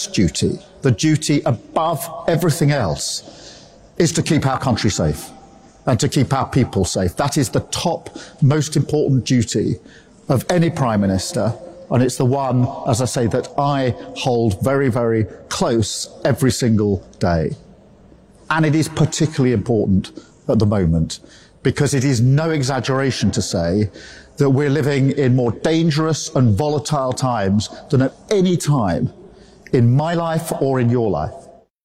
first duty, the duty above everything else, is to keep our country safe and to keep our people safe. That is the top, most important duty of any Prime Minister, and it's the one, as I say, that I hold very, very close every single day. And it is particularly important at the moment, because it is no exaggeration to say that we're living in more dangerous and volatile times than at any time in my life or in your life.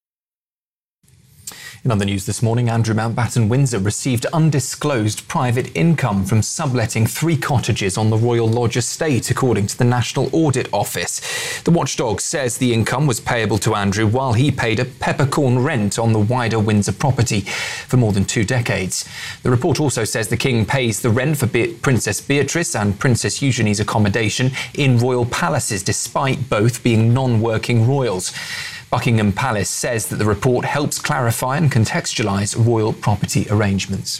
In other news this morning, Andrew Mountbatten Windsor received undisclosed private income from subletting 3 cottages on the Royal Lodge estate, according to the National Audit Office. The watchdog says the income was payable to Andrew while he paid a peppercorn rent on the wider Windsor property for more than 2 decades. The report also says the King pays the rent for Princess Beatrice and Princess Eugenie's accommodation in royal palaces, despite both being non-working royals. Buckingham Palace says that the report helps clarify and contextualise royal property arrangements.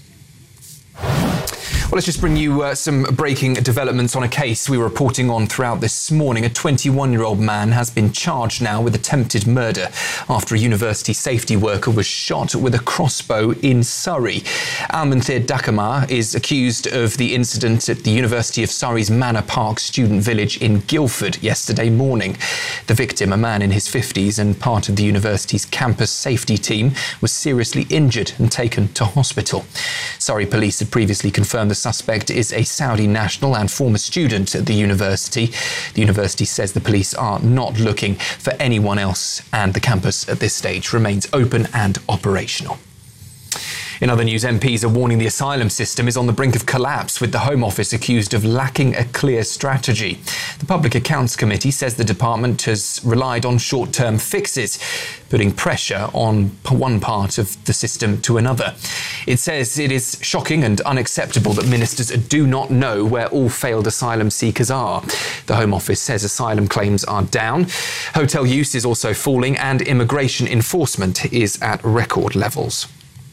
Well, let's just bring you some breaking developments on a case we were reporting on throughout this morning. A 21-year-old man has been charged now with attempted murder after a university safety worker was shot with a crossbow in Surrey. Almanthir Dakamar is accused of the incident at the University of Surrey's Manor Park student village in Guildford yesterday morning. The victim, a man in his 50s and part of the university's campus safety team, was seriously injured and taken to hospital. Surrey police had previously confirmed the suspect is a Saudi national and former student at the university. The university says the police are not looking for anyone else, and the campus at this stage remains open and operational. In other news, MPs are warning the asylum system is on the brink of collapse, with the Home Office accused of lacking a clear strategy. The Public Accounts Committee says the department has relied on short-term fixes, putting pressure on one part of the system to another. It says it is shocking and unacceptable that ministers do not know where all failed asylum seekers are. The Home Office says asylum claims are down, hotel use is also falling, and immigration enforcement is at record levels.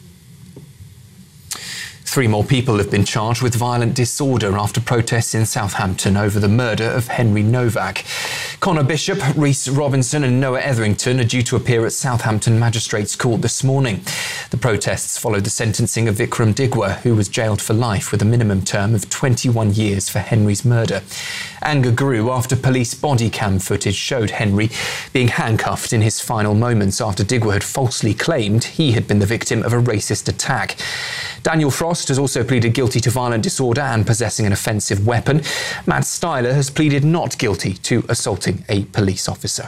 3 more people have been charged with violent disorder after protests in Southampton over the murder of Henry Novak. Connor Bishop, Rhys Robinson and Noah Etherington are due to appear at Southampton Magistrates Court this morning. The protests followed the sentencing of Vikram Digwa, who was jailed for life with a minimum term of 21 years for Henry's murder. Anger grew after police body cam footage showed Henry being handcuffed in his final moments after Digwa had falsely claimed he had been the victim of a racist attack. Daniel Frost has also pleaded guilty to violent disorder and possessing an offensive weapon. Matt Styler has pleaded not guilty to assaulting a police officer.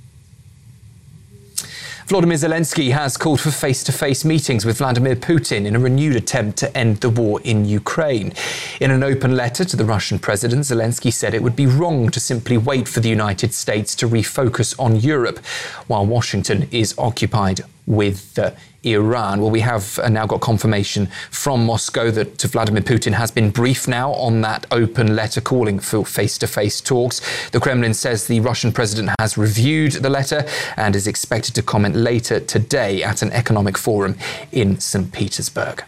Volodymyr Zelensky has called for face-to-face meetings with Vladimir Putin in a renewed attempt to end the war in Ukraine. In an open letter to the Russian president, Zelensky said it would be wrong to simply wait for the United States to refocus on Europe while Washington is occupied with Iran. Well, we have now got confirmation from Moscow that Vladimir Putin has been briefed now on that open letter calling for face-to-face talks. The Kremlin says the Russian president has reviewed the letter and is expected to comment later today at an economic forum in St. Petersburg.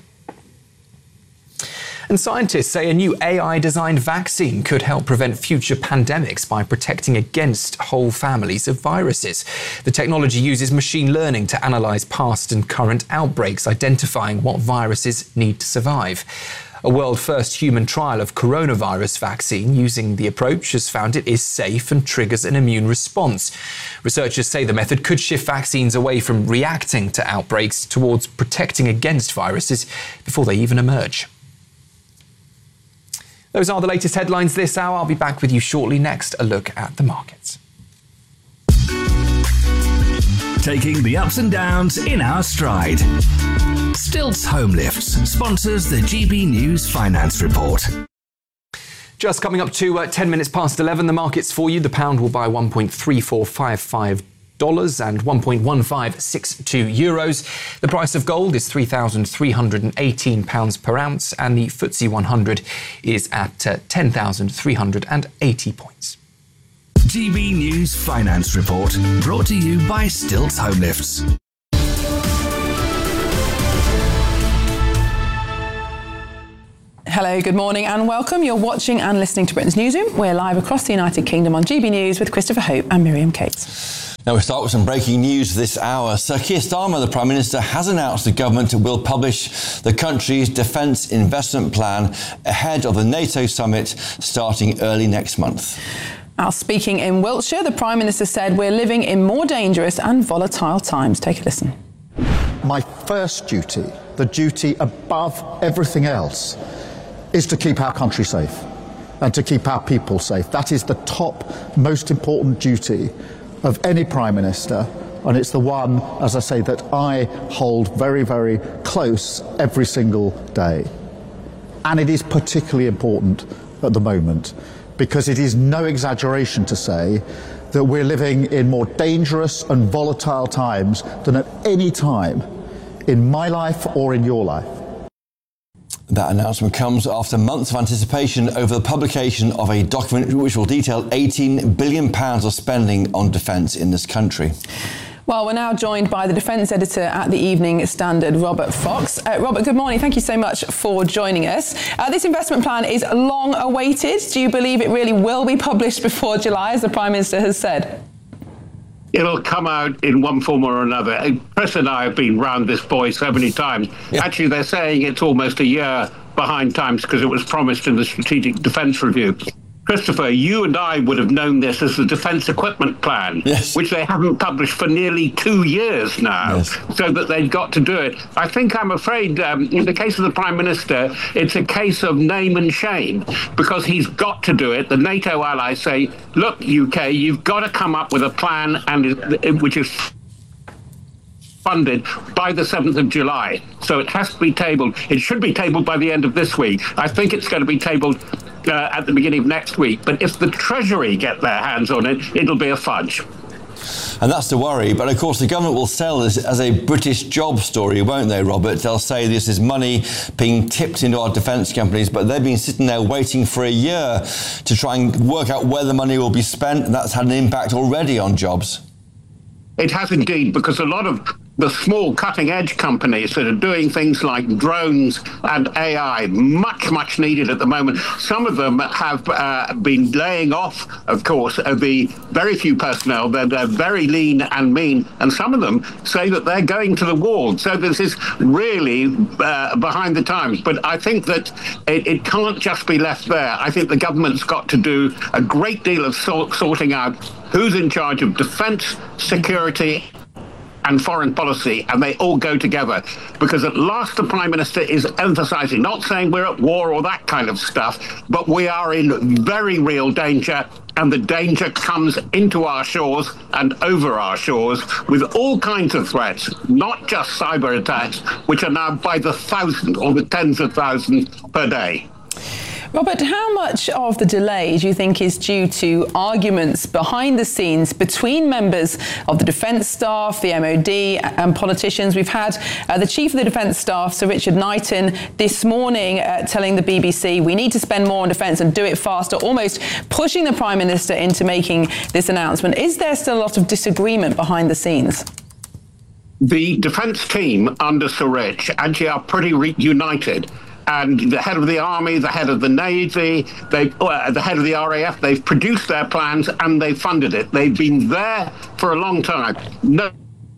And scientists say a new AI-designed vaccine could help prevent future pandemics by protecting against whole families of viruses. The technology uses machine learning to analyse past and current outbreaks, identifying what viruses need to survive. A world-first human trial of coronavirus vaccine using the approach has found it is safe and triggers an immune response. Researchers say the method could shift vaccines away from reacting to outbreaks towards protecting against viruses before they even emerge. Those are the latest headlines this hour. I'll be back with you shortly. Next, a look at the markets. Taking the ups and downs in our stride. Stilts Home Lifts sponsors the GB News Finance Report. Just coming up to 10 minutes past 11, the markets for you. The pound will buy 1.3455 and 1.1562 euros. The price of gold is £3,318 per ounce, and the FTSE 100 is at 10,380 points. GB News Finance Report, brought to you by Stilts Home Lifts. Hello, good morning and welcome. You're watching and listening to Britain's Newsroom. We're live across the United Kingdom on GB News with Christopher Hope and Miriam Cates. Now we start with some breaking news this hour. Sir Keir Starmer, the Prime Minister, has announced the government will publish the country's defence investment plan ahead of the NATO summit starting early next month. Now, speaking in Wiltshire, the Prime Minister said we're living in more dangerous and volatile times. Take a listen. My first duty, the duty above everything else, is to keep our country safe and to keep our people safe. That is the top most important duty of any Prime Minister, and it's the one, as I say, that I hold very, very close every single day. And it is particularly important at the moment because it is no exaggeration to say that we're living in more dangerous and volatile times than at any time in my life or in your life. That announcement comes after months of anticipation over the publication of a document which will detail £18 billion of spending on defence in this country. Well, we're now joined by the defence editor at the Evening Standard, Robert Fox. Robert, good morning. Thank you so much for joining us. This investment plan is long awaited. Do you believe it really will be published before July, as the Prime Minister has said? It'll come out in one form or another. Chris and I have been round this boy so many times. Yeah. Actually, they're saying it's almost a year behind times because it was promised in the Strategic Defence Review. Christopher, you and I would have known this as the Defence Equipment Plan, yes, which they haven't published for nearly 2 years now, yes, so that they've got to do it. I think, I'm afraid, in the case of the Prime Minister, it's a case of name and shame, because he's got to do it. The NATO allies say, look, UK, you've got to come up with a plan which is funded by the 7th of July. So it has to be tabled. It should be tabled by the end of this week. I think it's going to be tabled at the beginning of next week. But if the Treasury get their hands on it, it'll be a fudge. And that's the worry. But of course, the government will sell this as a British job story, won't they, Robert? They'll say this is money being tipped into our defence companies, but they've been sitting there waiting for a year to try and work out where the money will be spent. And that's had an impact already on jobs. It has indeed, because a lot of the small cutting-edge companies that are doing things like drones and AI, much needed at the moment. Some of them have been laying off, of course, the very few personnel. They're very lean and mean, and some of them say that they're going to the wall. So this is really behind the times. But I think that it can't just be left there. I think the government's got to do a great deal of sorting out who's in charge of defence, security, and foreign policy, and they all go together. Because at last the Prime Minister is emphasising, not saying we're at war or that kind of stuff, but we are in very real danger, and the danger comes into our shores and over our shores with all kinds of threats, not just cyber attacks, which are now by the thousand or the tens of thousands per day. Robert, how much of the delay do you think is due to arguments behind the scenes between members of the Defence Staff, the MOD and politicians? We've had the Chief of the Defence Staff, Sir Richard Knighton, this morning telling the BBC we need to spend more on defence and do it faster, almost pushing the Prime Minister into making this announcement. Is there still a lot of disagreement behind the scenes? The defence team under Sir Rich actually are pretty united. And the head of the Army, the head of the Navy, the head of the RAF, they've produced their plans and they've funded it. They've been there for a long time. No,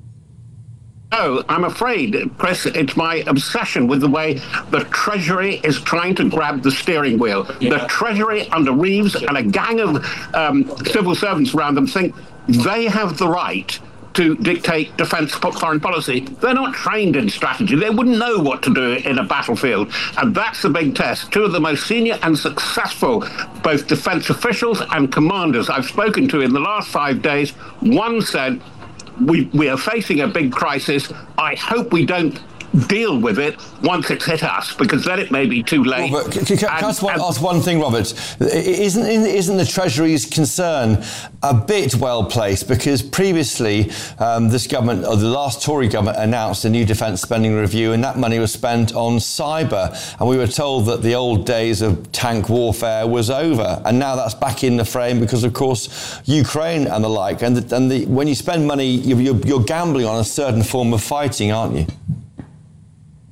I'm afraid, Chris, it's my obsession with the way the Treasury is trying to grab the steering wheel. Yeah. The Treasury under Reeves and a gang of civil servants around them think they have the right to dictate defence foreign policy. They're not trained in strategy. They wouldn't know what to do in a battlefield. And that's the big test. Two of the most senior and successful both defence officials and commanders I've spoken to in the last 5 days, one said, we are facing a big crisis. I hope we don't deal with it once it's hit us, because then it may be too late. Robert, can I ask one thing, Robert? Isn't the Treasury's concern a bit well placed? Because previously, this government, or the last Tory government, announced a new defence spending review, and that money was spent on cyber. And we were told that the old days of tank warfare was over, and now that's back in the frame because, of course, Ukraine and the like. And when you spend money, you're gambling on a certain form of fighting, aren't you?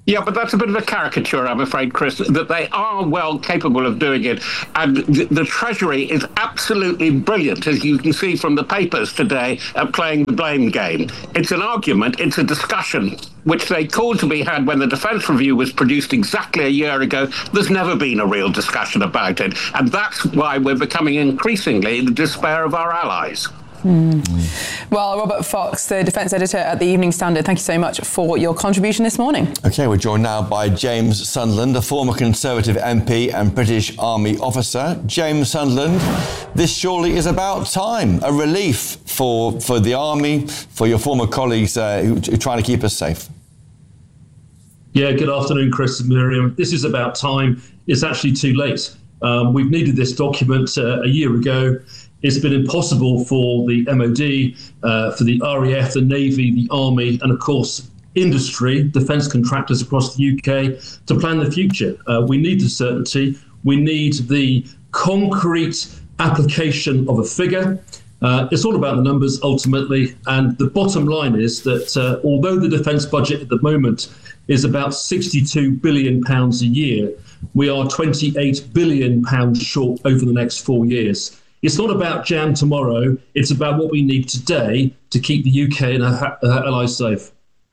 Yeah, but that's a bit of a caricature, I'm afraid, Chris, that they are well capable of doing it. And the Treasury is absolutely brilliant, as you can see from the papers today, at playing the blame game. It's an argument, it's a discussion, which they called to be had when the Defence Review was produced exactly a year ago. There's never been a real discussion about it. And that's why we're becoming increasingly the despair of our allies. Well, Robert Fox, the defence editor at the Evening Standard, thank you so much for your contribution this morning. OK, we're joined now by James Sunderland, a former Conservative MP and British Army officer. James Sunderland, this surely is about time, a relief for the Army, for your former colleagues who are trying to keep us safe. Yeah, good afternoon, Chris and Miriam. This is about time. It's actually too late. We've needed this document a year ago. It's been impossible for the MOD, for the RAF, the Navy, the Army, and of course, industry, defence contractors across the UK to plan the future. We need the certainty. We need the concrete application of a figure. It's all about the numbers ultimately. And the bottom line is that although the defence budget at the moment is about £62 billion a year, we are £28 billion short over the next 4 years. It's not about jam tomorrow. It's about what we need today to keep the UK and our allies safe.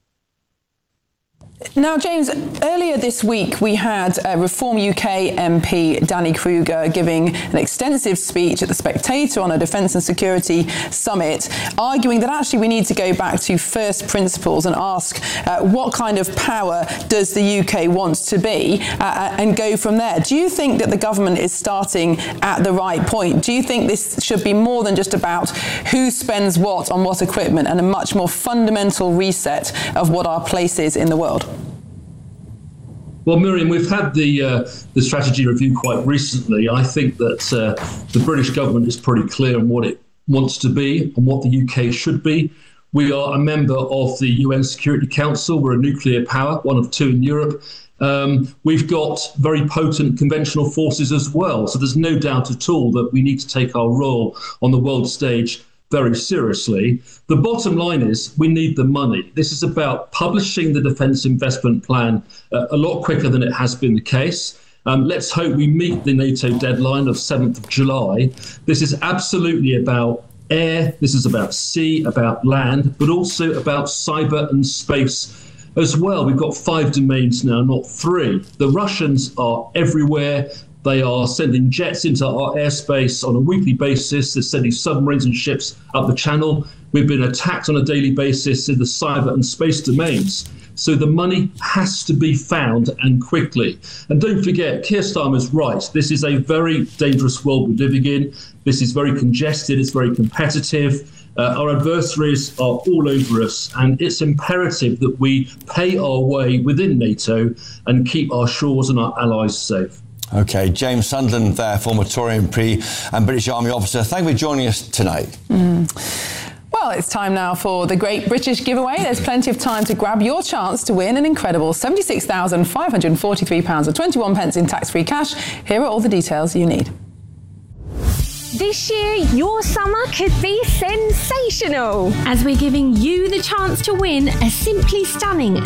Now, James, earlier this week we had Reform UK MP Danny Kruger giving an extensive speech at The Spectator on a defence and security summit, arguing that actually we need to go back to first principles and ask what kind of power does the UK want to be and go from there. Do you think that the government is starting at the right point? Do you think this should be more than just about who spends what on what equipment and a much more fundamental reset of what our place is in the world? Well, Miriam, we've had the strategy review quite recently. I think that the British government is pretty clear on what it wants to be and what the UK should be. We are a member of the UN Security Council. We're a nuclear power, one of two in Europe. We've got very potent conventional forces as well. So there's no doubt at all that we need to take our role on the world stage very seriously. The bottom line is we need the money. This is about publishing the defence investment plan a lot quicker than it has been the case. Let's hope we meet the NATO deadline of 7th of July. This is absolutely about air, this is about sea, about land, but also about cyber and space as well. We've got 5 domains now, not 3. The Russians are everywhere. They are sending jets into our airspace on a weekly basis. They're sending submarines and ships up the channel. We've been attacked on a daily basis in the cyber and space domains. So the money has to be found and quickly. And don't forget, Keir Starmer's right. This is a very dangerous world we're living in. This is very congested. It's very competitive. Our adversaries are all over us. And it's imperative that we pay our way within NATO and keep our shores and our allies safe. OK, James Sunderland there, former Tory MP and British Army officer. Thank you for joining us tonight. Well, it's time now for the Great British Giveaway. There's plenty of time to grab your chance to win an incredible £76,543.21 in tax-free cash. Here are all the details you need. This year, your summer could be sensational, as we're giving you the chance to win a simply stunning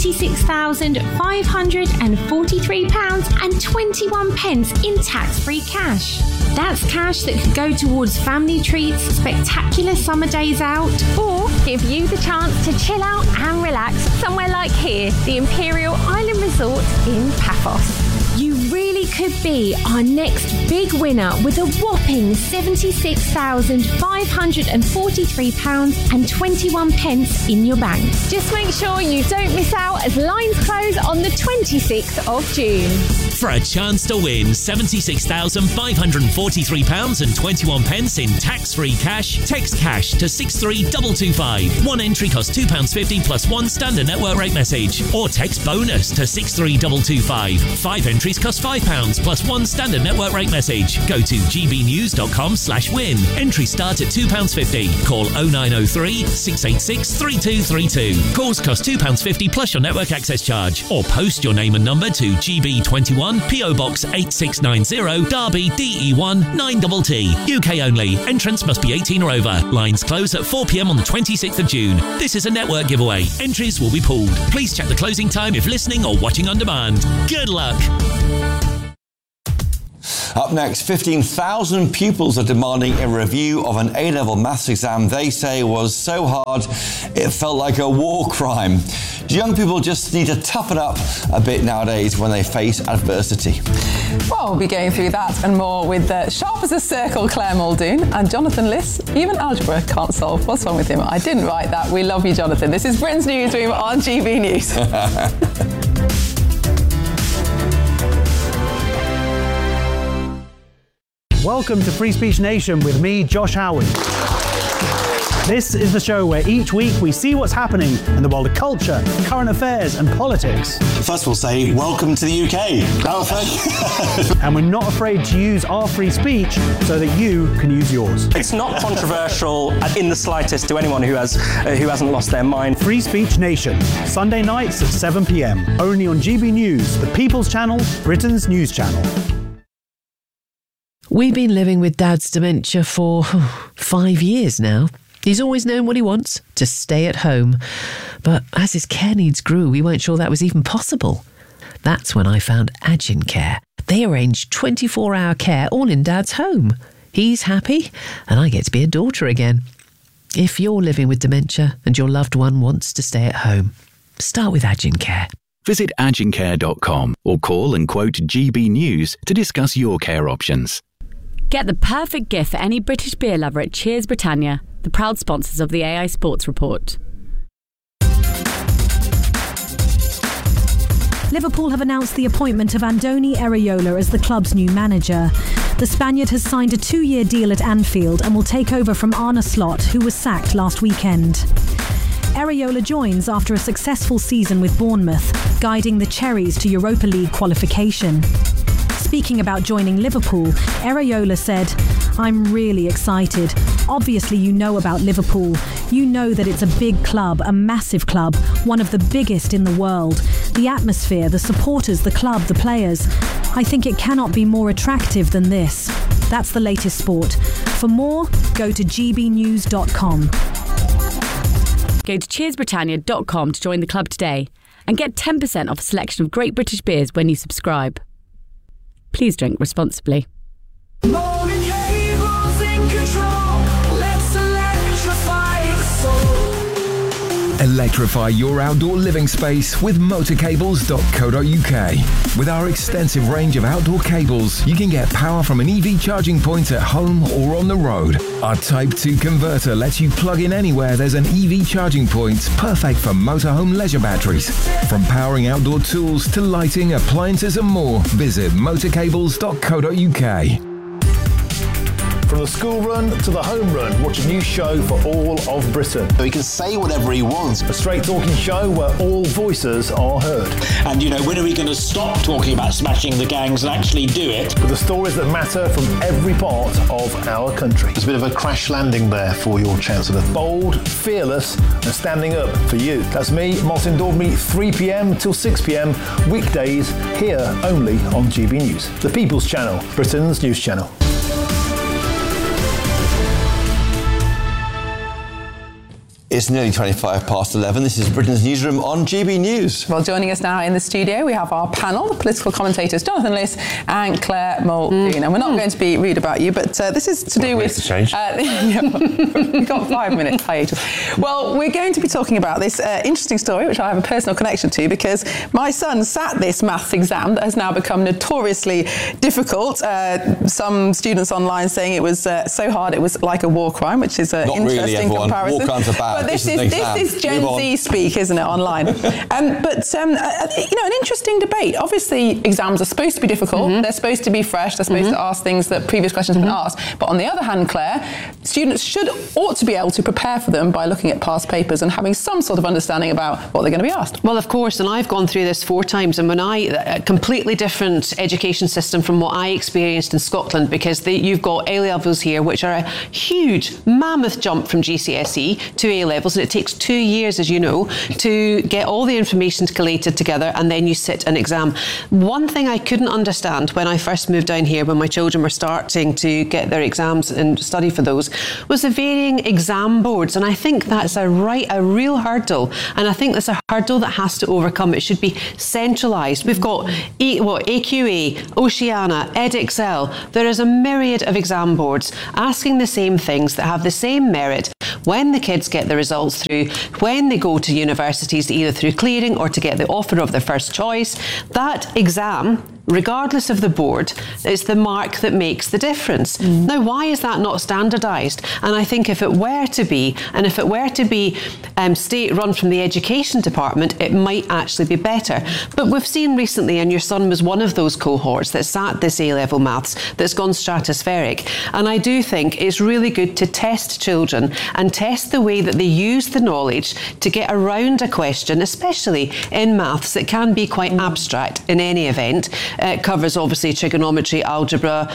£76,543.21 in tax-free cash. That's cash that could go towards family treats, spectacular summer days out, or give you the chance to chill out and relax somewhere like here, the Imperial Island Resort in Paphos. You really could be our next big winner with a whopping £76,543.21 in your bank. Just make sure you don't miss out as lines close on the 26th of June. For a chance to win £76,543.21 in tax-free cash, text cash to 63225. One entry costs £2.50 plus one standard network rate message. Or text bonus to 63225. 5 entries cost £5. £2 plus 1 standard network rate message. Go to gbnews.com/win. Entry start at £2.50. Call 0903 686 3232. Calls cost £2.50 plus your network access charge. Or post your name and number to GB21 PO Box 8690 Derby DE1 9TT. UK only. Entrance must be 18 or over. Lines close at 4 p.m. on the 26th of June. This is a network giveaway. Entries will be pooled. Please check the closing time if listening or watching on demand. Good luck. Up next, 15,000 pupils are demanding a review of an A-level maths exam they say was so hard it felt like a war crime. Young people just need to toughen up a bit nowadays when they face adversity. Well, we'll be going through that and more with sharp as a circle Claire Muldoon and Jonathan Liss. Even algebra can't solve. What's wrong with him? I didn't write that. We love you, Jonathan. This is Britain's Newsroom on GB News. Welcome to Free Speech Nation with me, Josh Howard. This is the show where each week we see what's happening in the world of culture, current affairs and politics. First we'll say, welcome to the UK. Oh, thank you. And we're not afraid to use our free speech so that you can use yours. It's not controversial in the slightest to anyone who hasn't lost their mind. Free Speech Nation, Sunday nights at 7 p.m. Only on GB News, the People's Channel, Britain's news channel. We've been living with Dad's dementia for 5 years now. He's always known what he wants, to stay at home. But as his care needs grew, we weren't sure that was even possible. That's when I found Agin Care. They arrange 24-hour care all in Dad's home. He's happy, and I get to be a daughter again. If you're living with dementia and your loved one wants to stay at home, start with Agin Care. Visit agincare.com or call and quote GB News to discuss your care options. Get the perfect gift for any British beer lover at Cheers Britannia, the proud sponsors of the AI Sports Report. Liverpool have announced the appointment of Andoni Iraola as the club's new manager. The Spaniard has signed a 2-year deal at Anfield and will take over from Arne Slot, who was sacked last weekend. Iraola joins after a successful season with Bournemouth, guiding the Cherries to Europa League qualification. Speaking about joining Liverpool, Iraola said, "I'm really excited. Obviously you know about Liverpool. You know that it's a big club, a massive club, one of the biggest in the world. The atmosphere, the supporters, the club, the players. I think it cannot be more attractive than this." That's the latest sport. For more, go to gbnews.com. Go to cheersbritannia.com to join the club today and get 10% off a selection of great British beers when you subscribe. Please drink responsibly. Electrify your outdoor living space with motorcables.co.uk. With our extensive range of outdoor cables, you can get power from an EV charging point at home or on the road. Our Type 2 converter lets you plug in anywhere there's an EV charging point, perfect for motorhome leisure batteries. From powering outdoor tools to lighting, appliances and more, visit motorcables.co.uk. From the school run to the home run, watch a new show for all of Britain. He can say whatever he wants. A straight talking show where all voices are heard. And, when are we going to stop talking about smashing the gangs and actually do it? With the stories that matter from every part of our country. There's a bit of a crash landing there for your Chancellor. Bold, fearless and standing up for you. That's me, Martin Daubney, 3 p.m. till 6 p.m. weekdays here only on GB News. The People's Channel, Britain's news channel. It's nearly 25 past 11. This is Britain's Newsroom on GB News. Well, joining us now in the studio, we have our panel, the political commentators Jonathan Liss and Claire Muldoon. And we're not going to be rude about you, but this is to do with... to change. We've got 5 minutes hiatus. Well, we're going to be talking about this interesting story, which I have a personal connection to, because my son sat this maths exam that has now become notoriously difficult. Some students online saying it was so hard it was like a war crime, which is an interesting comparison. War crimes are bad. But this is Gen Z speak, isn't it, online? An interesting debate. Obviously, exams are supposed to be difficult. They're supposed to be fresh. They're supposed to ask things that previous questions have been asked. But on the other hand, Claire, students ought to be able to prepare for them by looking at past papers and having some sort of understanding about what they're going to be asked. Well, of course, and I've gone through this 4 times, and a completely different education system from what I experienced in Scotland, because you've got A levels here, which are a huge, mammoth jump from GCSE to A levels, and it takes 2 years, as you know, to get all the information collated together, and then you sit an exam. One thing I couldn't understand when I first moved down here, when my children were starting to get their exams and study for those, was the varying exam boards, and I think that's a real hurdle, and I think that's a hurdle that has to overcome. It should be centralised. We've got AQA, Oceana, Edexcel. There is a myriad of exam boards asking the same things that have the same merit when the kids get the results through, when they go to universities, either through clearing or to get the offer of their first choice. That exam, regardless of the board, it's the mark that makes the difference. Now, why is that not standardised? And I think if it were to be, state-run from the education department, it might actually be better. But we've seen recently, and your son was one of those cohorts that sat this A-level maths that's gone stratospheric. And I do think it's really good to test children and test the way that they use the knowledge to get around a question, especially in maths that can be quite abstract in any event. It covers obviously trigonometry, algebra,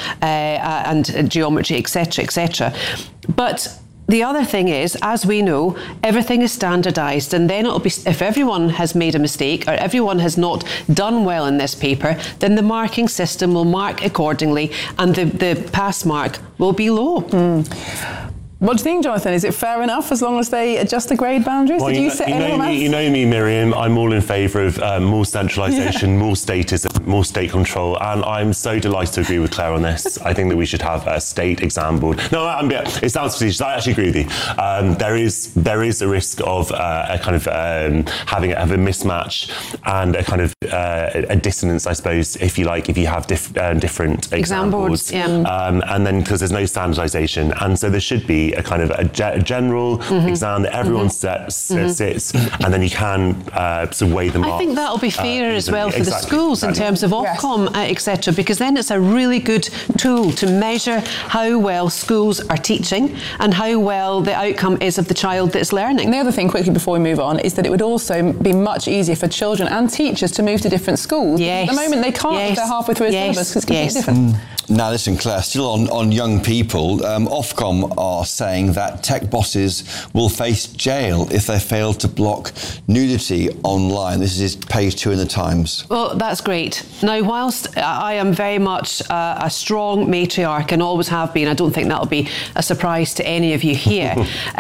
and geometry, etc., etc. But the other thing is, as we know, everything is standardised, and then it'll be, if everyone has made a mistake or everyone has not done well in this paper, then the marking system will mark accordingly, and the pass mark will be low. What do you think, Jonathan? Is it fair enough as long as they adjust the grade boundaries? Well, you know me, Miriam. I'm all in favour of more centralisation, more statism, more state control, and I'm so delighted to agree with Claire on this. I think that we should have a state exam board. No, it sounds facetious. I actually agree with you. There is a risk of a kind of having a mismatch and a kind of a dissonance, I suppose, if you like, if you have different exam boards. And then because there's no standardisation, and so there should be a kind of a general exam that everyone sits, and then you can sort of weigh them up. I think that'll be fairer as well for the schools in terms of Ofcom, etc., because then it's a really good tool to measure how well schools are teaching and how well the outcome is of the child that's learning. And the other thing, quickly before we move on, is that it would also be much easier for children and teachers to move to different schools. At the moment, they can't if they're halfway through a syllabus because it's completely different. Now, listen, Claire, still on young people, Ofcom are saying that tech bosses will face jail if they fail to block nudity online. This is page 2 in the Times. Well, that's great. Now, whilst I am very much a strong matriarch and always have been, I don't think that'll be a surprise to any of you here.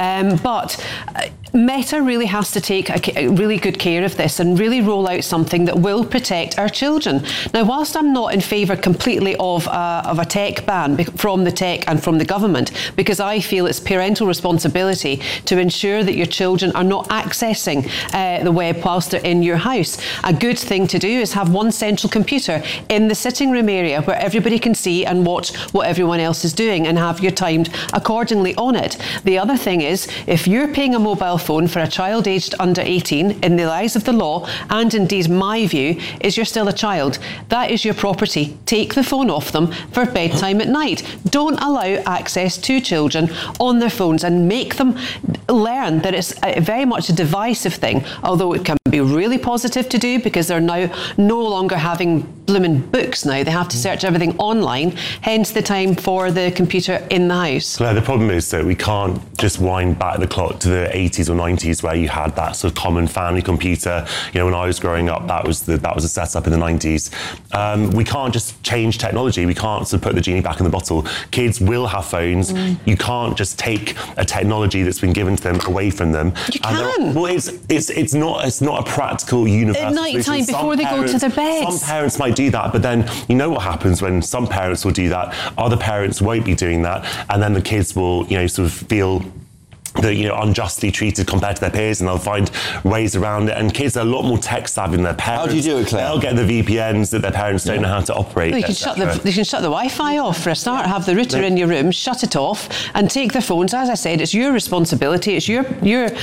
But Meta really has to take a really good care of this and really roll out something that will protect our children. Now, whilst I'm not in favour completely of a tech ban from the tech and from the government, because I feel it's parental responsibility to ensure that your children are not accessing the web whilst they're in your house. A good thing to do is have one central computer in the sitting room area where everybody can see and watch what everyone else is doing and have your timed accordingly on it. The other thing is, if you're paying a mobile phone for a child aged under 18, in the eyes of the law, and indeed my view, is you're still a child. That is your property. Take the phone off them for bedtime at night. Don't allow access to children on their phones and make them learn that it's very much a divisive thing, although it can be really positive to do because they're now no longer having blooming books now. They have to search everything online, hence the time for the computer in the house. Claire, the problem is that we can't just wind back the clock to the 80s or 90s where you had that sort of common family computer. You know, when I was growing up, that was a setup in the 90s. We can't just change technology. We can't sort of put the genie back in the bottle. Kids will have phones. You can't just take a technology that's been given to them away from them. You can. Well, it's not a practical universal at night time before they go to their beds. Some parents might do that, but then you know what happens when some parents will do that. Other parents won't be doing that, and then the kids will, sort of feel they're unjustly treated compared to their peers, and they'll find ways around it. And kids are a lot more tech savvy than their parents. How do you do it, Claire? They'll get the VPNs that their parents don't know how to operate. Well, you can shut the Wi-Fi off for a start. Have the router in your room, shut it off, and take their phones. As I said, it's your responsibility. It's your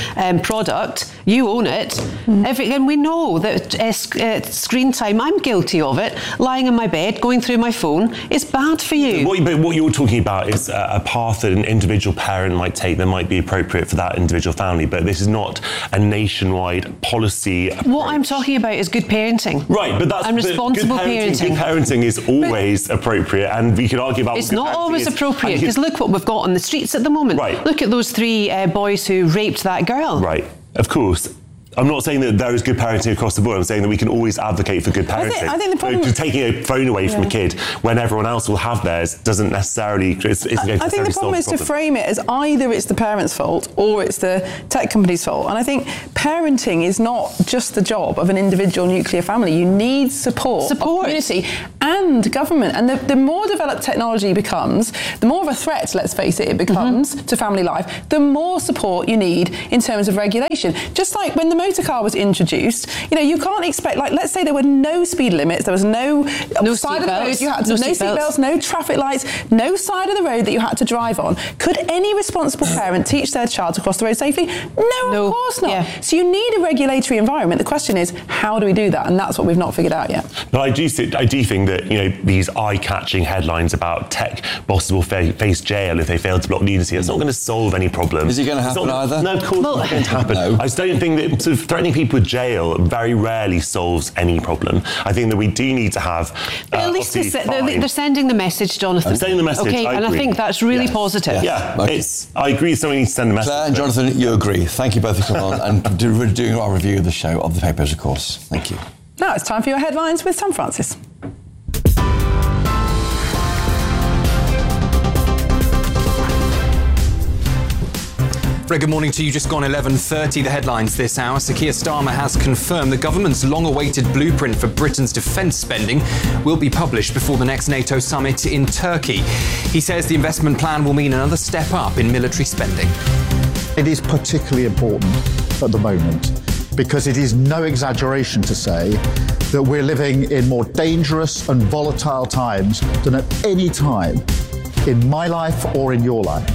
product. You own it. And we know that screen time. I'm guilty of it. Lying in my bed, going through my phone. It's bad for you. But what you're talking about is a path that an individual parent might take that might be appropriate for that individual family, but this is not a nationwide policy approach. What I'm talking about is good parenting. Right, but that's responsible parenting. Good parenting is always appropriate, and we could argue about it's not always appropriate, because look what we've got on the streets at the moment. Right. Look at those 3 boys who raped that girl. Right, of course. I'm not saying that there is good parenting across the board. I'm saying that we can always advocate for good parenting. I think the problem taking a phone away from a kid when everyone else will have theirs doesn't necessarily. I think the problem is to frame it as either it's the parent's fault or it's the tech company's fault. And I think parenting is not just the job of an individual nuclear family. You need support. Of community and government. And the more developed technology becomes, the more of a threat, let's face it becomes to family life, the more support you need in terms of regulation. Just like when the motor car was introduced, you can't expect, let's say there were no speed limits, there was no side of the road you had to, no seatbelts, no traffic lights, no side of the road that you had to drive on. Could any responsible parent teach their child to cross the road safely? No, of course not. Yeah. So you need a regulatory environment. The question is, how do we do that? And that's what we've not figured out yet. But I do think that these eye-catching headlines about tech bosses will face jail if they fail to block nudity, it's not going to solve any problem. Is it going to happen either? No, of course it's not going to happen. No. I just don't think that sort of threatening people with jail very rarely solves any problem. I think that we do need to have. But at least they're sending the message, Jonathan. I'm sending the message. Okay, and I think that's really positive. Yeah, I agree. Someone needs to send a message. Claire and Jonathan, you agree. Thank you both for coming on and doing our review of the show of the papers, of course. Thank you. Now it's time for your headlines with Tom Francis. Very good morning to you. Just gone 11:30. The headlines this hour. Sir Keir Starmer has confirmed the government's long-awaited blueprint for Britain's defence spending will be published before the next NATO summit in Turkey. He says the investment plan will mean another step up in military spending. It is particularly important at the moment because it is no exaggeration to say that we're living in more dangerous and volatile times than at any time in my life or in your life.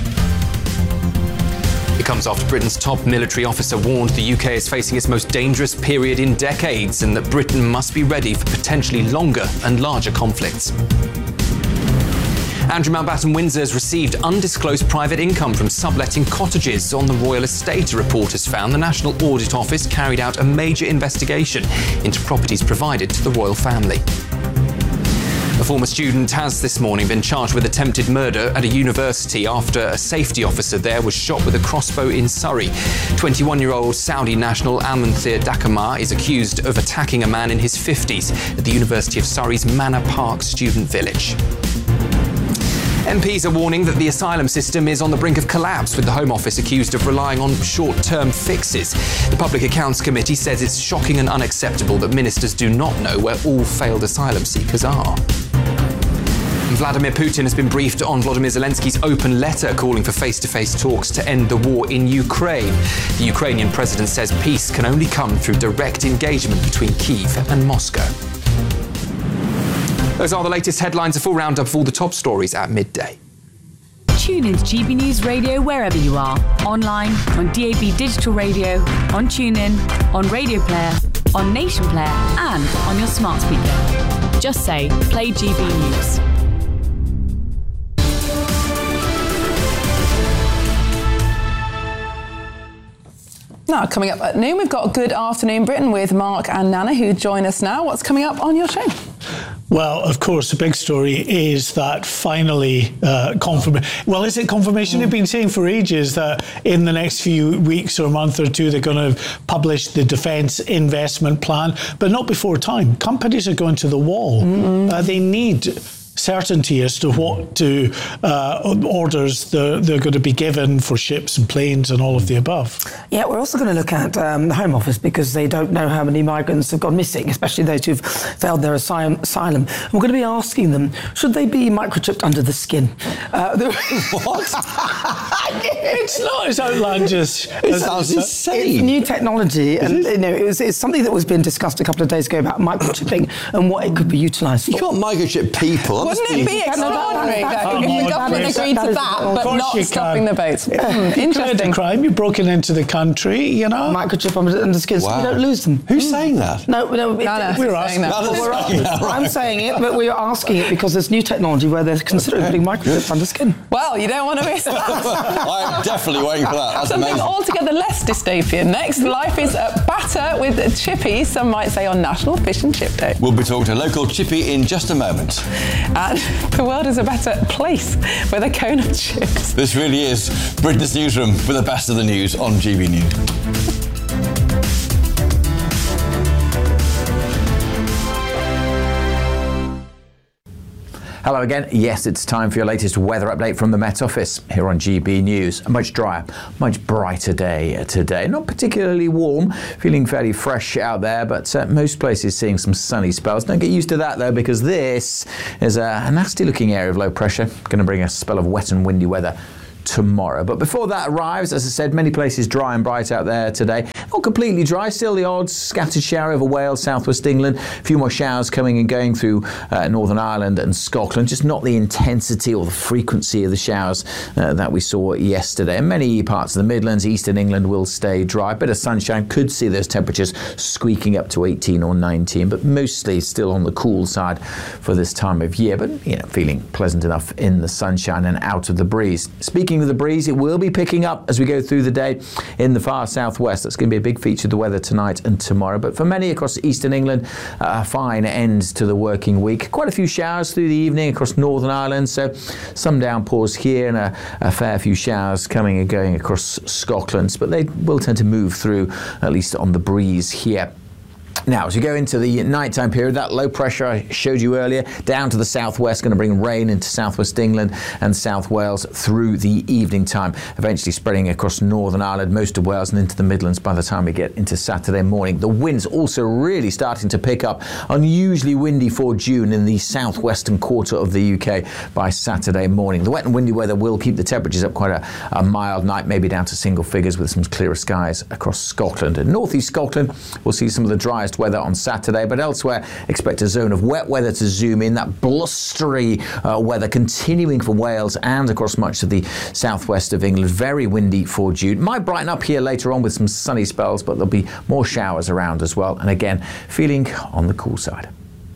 It comes after Britain's top military officer warned the UK is facing its most dangerous period in decades and that Britain must be ready for potentially longer and larger conflicts. Andrew Mountbatten-Windsor has received undisclosed private income from subletting cottages on the royal estate. A report has found the National Audit Office carried out a major investigation into properties provided to the royal family. A former student has this morning been charged with attempted murder at a university after a safety officer there was shot with a crossbow in Surrey. 21-year-old Saudi national Al-Munthir Dakamar is accused of attacking a man in his 50s at the University of Surrey's Manor Park student village. MPs are warning that the asylum system is on the brink of collapse, with the Home Office accused of relying on short-term fixes. The Public Accounts Committee says it's shocking and unacceptable that ministers do not know where all failed asylum seekers are. Vladimir Putin has been briefed on Volodymyr Zelensky's open letter calling for face-to-face talks to end the war in Ukraine. The Ukrainian president says peace can only come through direct engagement between Kyiv and Moscow. Those are the latest headlines, a full roundup of all the top stories at midday. Tune into GB News Radio wherever you are. Online, on DAB Digital Radio, on TuneIn, on Radio Player, on Nation Player, and on your smart speaker. Just say, play GB News. Now, coming up at noon, we've got Good Afternoon Britain with Mark and Nana, who join us now. What's coming up on your show? Well, of course, the big story is that finally confirmation. Well, is it confirmation? They've been saying for ages that in the next few weeks or month or two, they're going to publish the defence investment plan, but not before time. Companies are going to the wall. They need certainty as to what orders they're going to be given for ships and planes and all of the above. Yeah, we're also going to look at the Home Office because they don't know how many migrants have gone missing, especially those who've failed their asylum. And we're going to be asking them, should they be microchipped under the skin? What? It's not as outlandish. It sounds insane. It's new technology, and it's something that was being discussed a couple of days ago about microchipping and what it could be utilised for. You can't microchip people. Wouldn't it be extraordinary if the government agreed to that, but not stopping the boats? Interesting. Crime. You're broken into the country, you know. Microchip under the skin, so you don't lose them. Who's saying that? No, we're asking that. I'm saying it, but we're asking it because there's new technology where they're considering putting microchips under skin. Well, you don't want to miss that. I'm definitely waiting for that. That's Something amazing. altogether less dystopian. Next, life is batter with chippies, some might say, on National Fish and Chip Day. We'll be talking to a local chippy in just a moment. And the world is a better place with a cone of chips. This really is Britain's Newsroom with the best of the news on GB News. Hello again. Yes, it's time for your latest weather update from the Met Office here on GB News. A much drier, much brighter day today. Not particularly warm, feeling fairly fresh out there, but most places seeing some sunny spells. Don't get used to that though, because this is a nasty looking area of low pressure. Going to bring a spell of wet and windy weather tomorrow. But before that arrives, as I said, many places dry and bright out there today. Not completely dry, still the odd scattered shower over Wales, southwest England. A few more showers coming and going through Northern Ireland and Scotland. Just not the intensity or the frequency of the showers that we saw yesterday. And many parts of the Midlands, eastern England will stay dry. A bit of sunshine, could see those temperatures squeaking up to 18 or 19, but mostly still on the cool side for this time of year. But, feeling pleasant enough in the sunshine and out of the breeze. Speaking of the breeze, it will be picking up as we go through the day in the far southwest. That's going to be a big feature of the weather tonight and tomorrow. But for many across eastern England, a fine end to the working week. Quite a few showers through the evening across Northern Ireland, so some downpours here and a fair few showers coming and going across Scotland, but they will tend to move through, at least on the breeze here. Now, as you go into the nighttime period, that low pressure I showed you earlier, down to the southwest, going to bring rain into southwest England and South Wales through the evening time, eventually spreading across Northern Ireland, most of Wales and into the Midlands by the time we get into Saturday morning. The winds also really starting to pick up, unusually windy for June in the southwestern quarter of the UK by Saturday morning. The wet and windy weather will keep the temperatures up quite a mild night, maybe down to single figures with some clearer skies across Scotland. And northeast Scotland, we'll see some of the driest weather on Saturday, but elsewhere expect a zone of wet weather to zoom in, that blustery weather continuing for Wales and across much of the southwest of England. Very windy for June. Might brighten up here later on with some sunny spells, but there'll be more showers around as well, and again feeling on the cool side.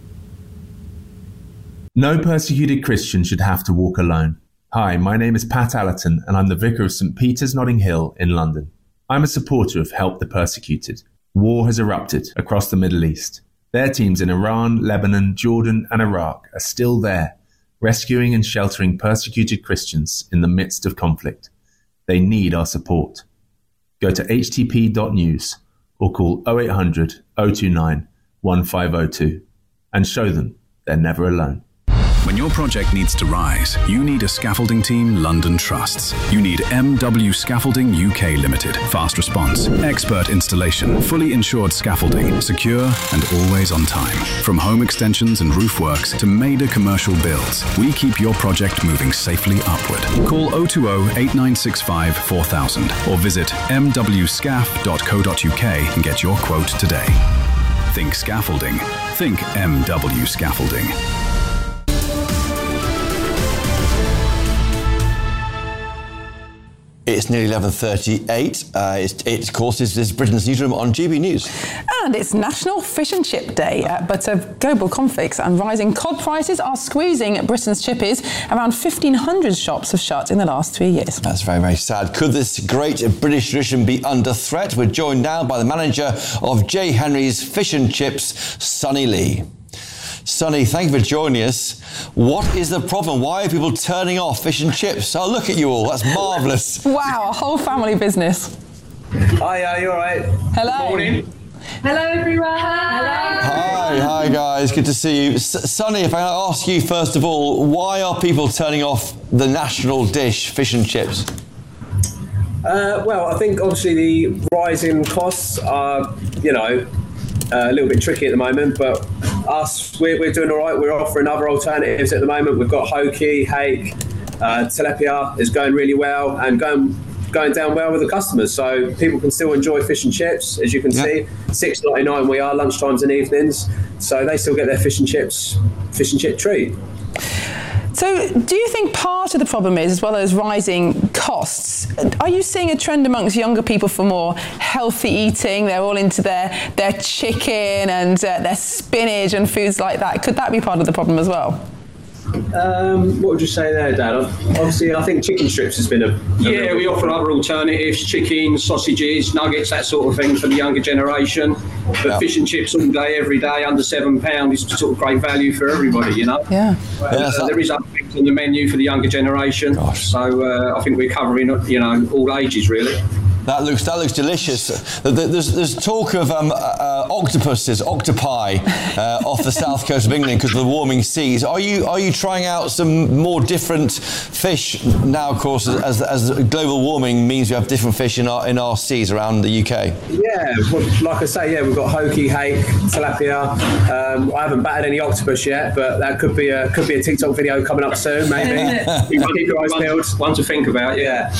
No persecuted Christian should have to walk alone. Hi, my name is Pat Allerton and I'm the Vicar of St Peter's Notting Hill in London. I'm a supporter of Help the Persecuted. War has erupted across the Middle East. Their teams in Iran, Lebanon, Jordan and Iraq are still there, rescuing and sheltering persecuted Christians in the midst of conflict. They need our support. Go to htp.news or call 0800 029 1502 and show them they're never alone. When your project needs to rise, you need a scaffolding team London trusts. You need MW Scaffolding UK Limited. Fast response, expert installation, fully insured scaffolding, secure and always on time. From home extensions and roof works to major commercial builds, we keep your project moving safely upward. Call 020 8965 4000 or visit mwscaf.co.uk and get your quote today. Think scaffolding. Think MW Scaffolding. It's nearly 11:38. Of course, this is Britain's Newsroom on GB News. And it's National Fish and Chip Day, but global conflicts and rising cod prices are squeezing Britain's chippies. Around 1,500 shops have shut in the last 3 years. That's very, very sad. Could this great British tradition be under threat? We're joined now by the manager of J. Henry's Fish and Chips, Sonny Lee. Sonny, thank you for joining us. What is the problem? Why are people turning off fish and chips? Oh, look at you all. That's marvellous. Wow, a whole family business. Hi, you all right? Hello. Good morning. Hello, everyone. Hello. Hi guys. Good to see you. Sonny, if I ask you first of all, why are people turning off the national dish, fish and chips? Well, I think obviously the rising costs are, a little bit tricky at the moment, but we're doing all right. We're offering other alternatives at the moment. We've got Hoki, hake, Tilapia is going really well and going down well with the customers, so people can still enjoy fish and chips. As you can see, $6.99 we are lunchtimes and evenings, so they still get their fish and chip treat. So do you think part of the problem is, as well as rising costs, are you seeing a trend amongst younger people for more healthy eating? They're all into their chicken and their spinach and foods like that. Could that be part of the problem as well? What would you say there, Dad? Obviously, I think chicken strips has been we offer other alternatives, chicken, sausages, nuggets, that sort of thing for the younger generation. But fish and chips all day, every day, under £7 is sort of great value for everybody, you know? Yeah. There is other things on the menu for the younger generation. So I think we're covering, all ages, really. That looks delicious. There's talk of octopi off the south coast of England because of the warming seas. Are you trying out some more different fish now? Of course, as global warming means we have different fish in our seas around the UK. Yeah, well, like I say, we've got hoki, hake, tilapia. I haven't batted any octopus yet, but that could be a TikTok video coming up soon, maybe. Keep your eyes peeled. One to think about, yeah.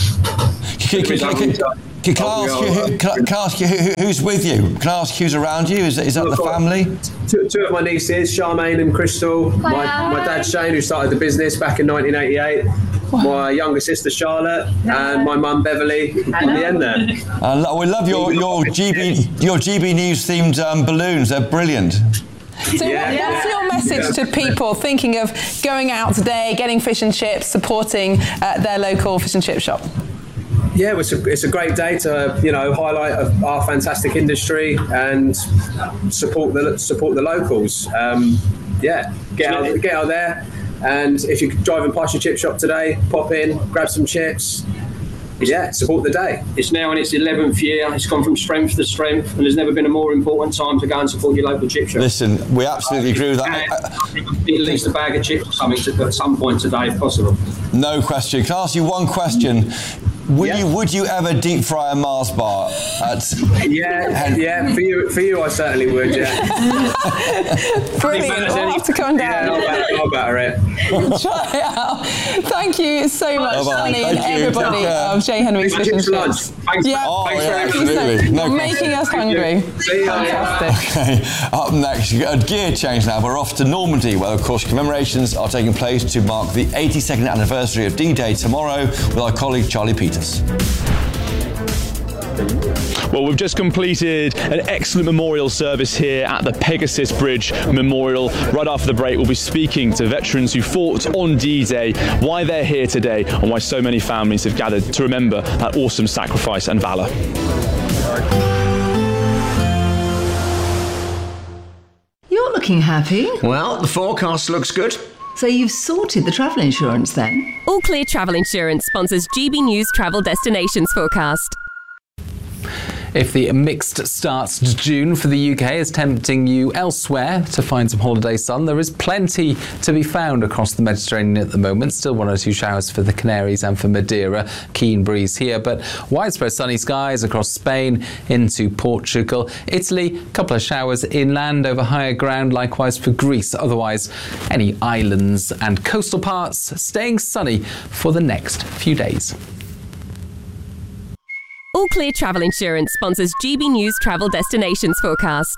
Can I ask you who's with you? Can I ask who's around you? Is that the family? Two of my nieces, Charmaine and Crystal. My dad Shane, who started the business back in 1988. My younger sister Charlotte and my mum Beverly on the end there. We love your GB News themed balloons. They're brilliant. So what's your message to people thinking of going out today, getting fish and chips, supporting their local fish and chip shop? Yeah, it's a great day to highlight our fantastic industry and support the locals. Get out there, and if you're driving past your chip shop today, pop in, grab some chips. Support the day. It's now in its 11th year. It's gone from strength to strength, and there's never been a more important time to go and support your local chip shop. Listen, we absolutely agree with that. At least a bag of chips or something at some point today, if possible. No question. Can I ask you one question? Would you ever deep fry a Mars bar? For you, I certainly would. Yeah. Brilliant. We'll have to come down. I'll batter it. Try it out. Thank you so much, Sunny, and everybody of J. Henry's Fish and Chips. Thanks. Thank you so much. Making us hungry. Fantastic. Okay. Up next, a gear change now. We're off to Normandy, where, of course, commemorations are taking place to mark the 82nd anniversary of D-Day tomorrow with our colleague Charlie Peters. Well, we've just completed an excellent memorial service here at the Pegasus Bridge Memorial. Right after the break, we'll be speaking to veterans who fought on D-Day, why they're here today, and why so many families have gathered to remember that awesome sacrifice and valour. You're looking happy. Well, the forecast looks good. So you've sorted the travel insurance then? All Clear Travel Insurance sponsors GB News Travel Destinations Forecast. If the mixed start to June for the UK is tempting you elsewhere to find some holiday sun, there is plenty to be found across the Mediterranean at the moment. Still 1 or 2 showers for the Canaries and for Madeira. Keen breeze here, but widespread sunny skies across Spain into Portugal. Italy, a couple of showers inland over higher ground, likewise for Greece. Otherwise, any islands and coastal parts staying sunny for the next few days. All Clear Travel Insurance sponsors GB News Travel Destinations Forecast.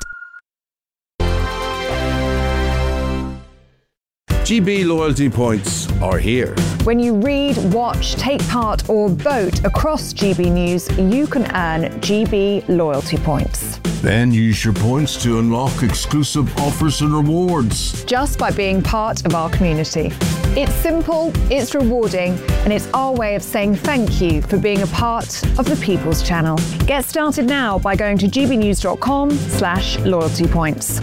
GB loyalty points are here. When you read, watch, take part or vote across GB News, you can earn GB loyalty points. Then use your points to unlock exclusive offers and rewards. Just by being part of our community. It's simple, it's rewarding, and it's our way of saying thank you for being a part of the People's Channel. Get started now by going to gbnews.com/loyalty points.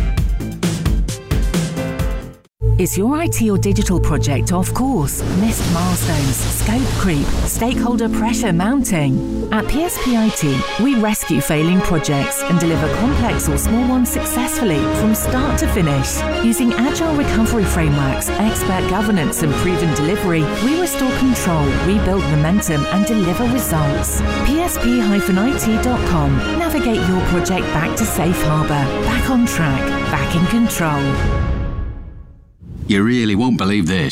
Is your IT or digital project off course? Missed milestones, scope creep, stakeholder pressure mounting? At PSP IT, we rescue failing projects and deliver complex or small ones successfully from start to finish. Using agile recovery frameworks, expert governance and proven delivery, we restore control, rebuild momentum and deliver results. PSP-IT.com. Navigate your project back to safe harbour, back on track, back in control. You really won't believe this.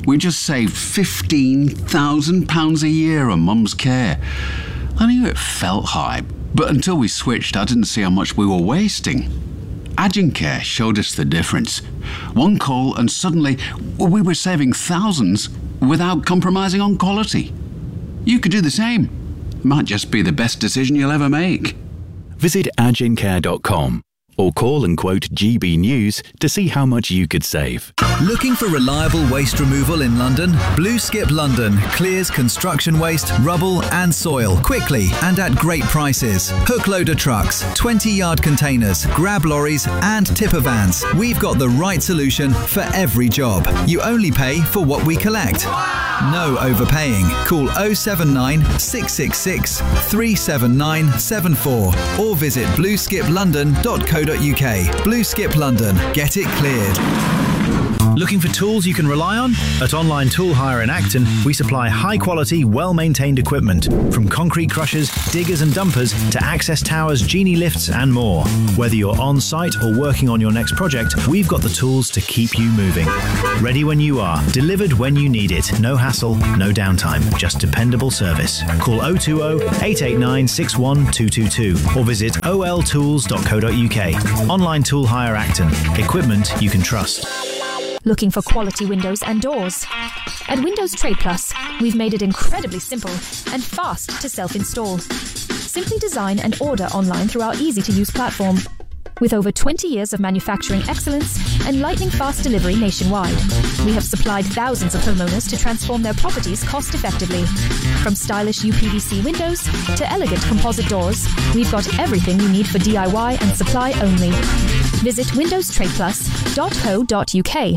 We just saved £15,000 a year on Mum's care. I knew it felt high, but until we switched, I didn't see how much we were wasting. Agencare showed us the difference. One call and suddenly we were saving thousands without compromising on quality. You could do the same. It might just be the best decision you'll ever make. Visit agencare.com or call and quote GB News to see how much you could save. Looking for reliable waste removal in London? Blue Skip London clears construction waste, rubble and soil quickly and at great prices. Hook loader trucks, 20-yard containers, grab lorries and tipper vans. We've got the right solution for every job. You only pay for what we collect. No overpaying. Call 079 666 37974 or visit blueskiplondon.co.uk. Blue Skip London. Get it cleared. Looking for tools you can rely on? At Online Tool Hire in Acton, we supply high-quality, well-maintained equipment, from concrete crushers, diggers and dumpers to access towers, genie lifts and more. Whether you're on-site or working on your next project, we've got the tools to keep you moving. Ready when you are, delivered when you need it. No hassle, no downtime, just dependable service. Call 020 889 61222 or visit oltools.co.uk. Online Tool Hire Acton. Equipment you can trust. Looking for quality windows and doors? At Windows Trade Plus, we've made it incredibly simple and fast to self-install. Simply design and order online through our easy-to-use platform. With over 20 years of manufacturing excellence and lightning-fast delivery nationwide, we have supplied thousands of homeowners to transform their properties cost-effectively. From stylish UPVC windows to elegant composite doors, we've got everything you need for DIY and supply only. Visit windowstradeplus.co.uk.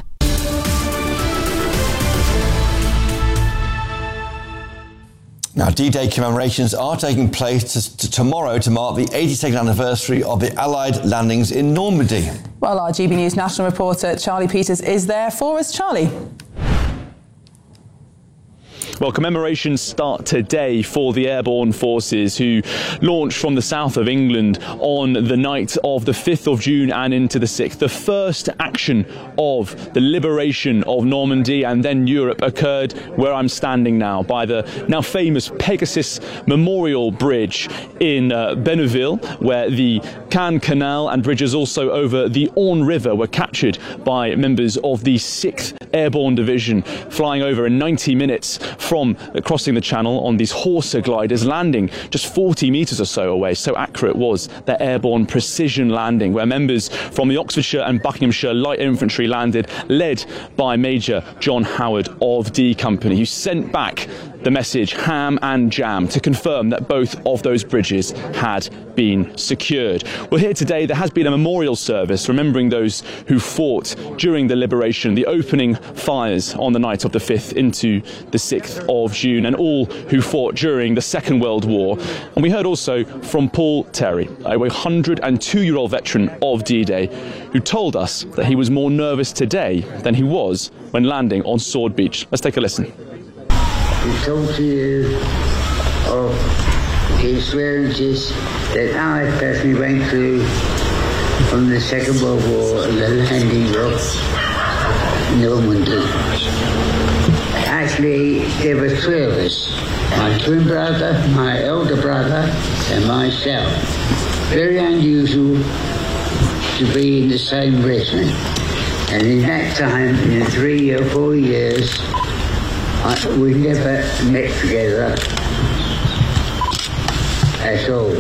Now, D-Day commemorations are taking place tomorrow to mark the 82nd anniversary of the Allied landings in Normandy. Well, our GB News national reporter Charlie Peters is there for us. Charlie. Well, commemorations start today for the airborne forces who launched from the south of England on the night of the 5th of June and into the 6th. The first action of the liberation of Normandy and then Europe occurred where I'm standing now, by the now famous Pegasus Memorial Bridge in Benneville, where the Caen Canal and bridges also over the Orne River were captured by members of the 6th Airborne Division, flying over in 90 minutes from crossing the channel on these Horsa gliders, landing just 40 metres or so away. So accurate was their airborne precision landing, where members from the Oxfordshire and Buckinghamshire Light Infantry landed, led by Major John Howard of D Company, who sent back the message ham and jam to confirm that both of those bridges had been secured. Well, here today there has been a memorial service remembering those who fought during the liberation, the opening fires on the night of the 5th into the 6th of June, and all who fought during the Second World War. And we heard also from Paul Terry, a 102-year-old veteran of D-Day, who told us that he was more nervous today than he was when landing on Sword Beach. Let's take a listen. To talk to you of the experiences that I personally went through from the Second World War and the landing of Normandy. Actually, there were three of us, my twin brother, my elder brother and myself. Very unusual to be in the same regiment. And in that time, in 3 or 4 years, we never met together at all.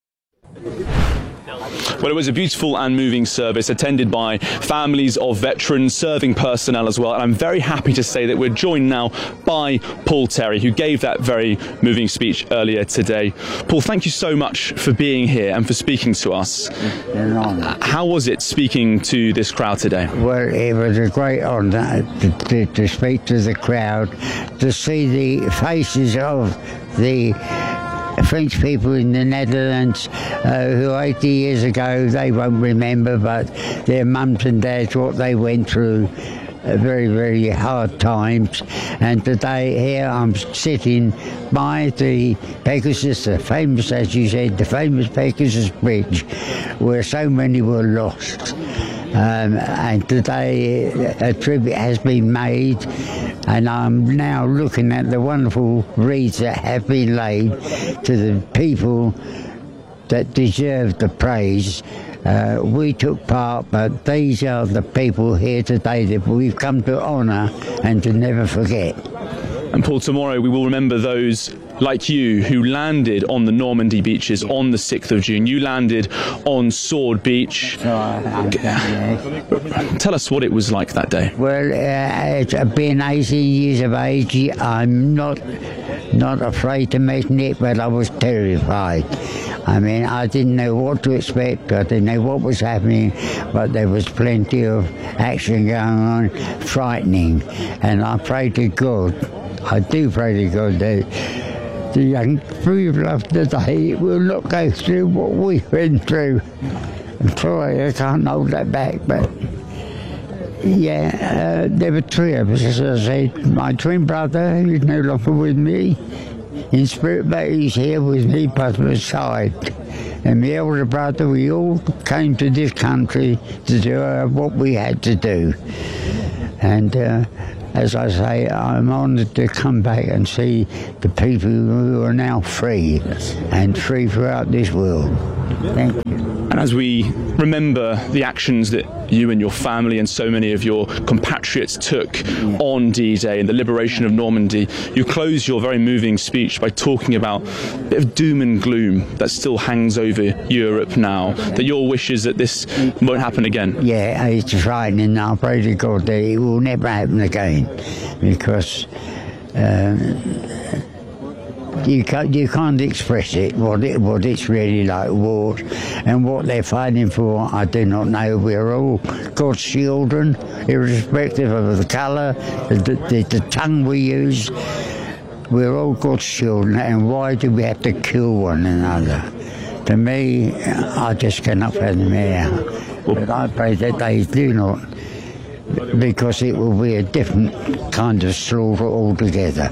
Well, it was a beautiful and moving service attended by families of veterans, serving personnel as well. And I'm very happy to say that we're joined now by Paul Terry, who gave that very moving speech earlier today. Paul, thank you so much for being here and for speaking to us. How was it speaking to this crowd today? Well, it was a great honour to speak to the crowd, to see the faces of the French people in the Netherlands who 80 years ago they won't remember, but their mums and dads, what they went through, very, very hard times. And today here I'm sitting by the Pegasus, the famous, as you said, the famous Pegasus Bridge, where so many were lost. And today a tribute has been made And I'm now looking at the wonderful wreaths that have been laid to the people that deserve the praise. We took part, but these are the people here today that we've come to honour and to never forget. And Paul, tomorrow we will remember those like you who landed on the Normandy beaches on the 6th of June. You landed on Sword Beach. Tell us what it was like that day. Well, being 18 years of age, I'm not afraid to mention it, but I was terrified. I mean, I didn't know what to expect. I didn't know what was happening, but there was plenty of action going on, frightening. And I pray to God, I do pray to God that the young people of today will not go through what we went through. I'm sorry, I can't hold that back, but yeah, there were three of us, as I said. My twin brother, who's no longer with me, in spirit, but he's here with me by my side. And my older brother, we all came to this country to do what we had to do. And as I say, I'm honoured to come back and see the people who are now free and free throughout this world. Thank you. And as we remember the actions that you and your family and so many of your compatriots took on D-Day and the liberation of Normandy, you close your very moving speech by talking about a bit of doom and gloom that still hangs over Europe now, that your wish is that this won't happen again. Yeah, it's frightening. I pray to God that it will never happen again, because you can't express it, what it's really like, war, and what they're fighting for, I do not know. We're all God's children, irrespective of the colour, the tongue we use. We're all God's children, and why do we have to kill one another? To me, I just cannot fathom it. But I pray that they do not, because it will be a different kind of slaughter altogether.